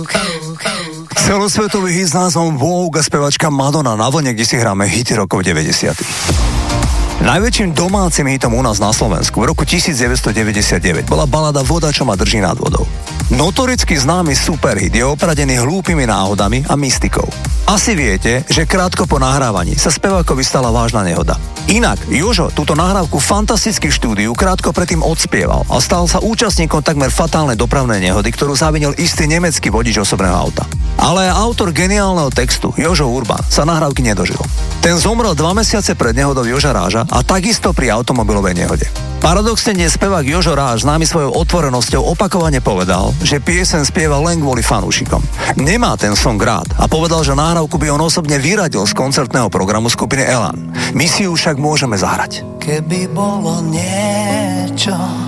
Celosvetový hit s názvom Vogue a spevačka Madonna na vlne, kde si hráme hity rokov 90. Najväčším domácim hitom u nás na Slovensku v roku 1999 bola balada Voda, čo ma drží nad vodou. Notoricky známy superhit je opradený hlúpymi náhodami a mystikou. Asi viete, že krátko po nahrávaní sa spevákovi stala vážna nehoda. Inak Jožo túto nahrávku fantasticky v štúdiu krátko predtým odspieval a stal sa účastníkom takmer fatálnej dopravnej nehody, ktorú zavinil istý nemecký vodič osobného auta. Ale autor geniálneho textu, Jožo Urban, sa nahrávky nedožil. Ten zomrel 2 mesiace pred nehodou Joža Ráža a takisto pri automobilovej nehode. Paradoxne dnes spevák Jožo Ráž, známy svojou otvorenosťou, opakovane povedal, že pieseň spieva len kvôli fanúšikom. Nemá ten song rád a povedal, že nahrávku by on osobne vyradil z koncertného programu skupiny Elan. My si ju však môžeme zahrať. Keby bolo niečo,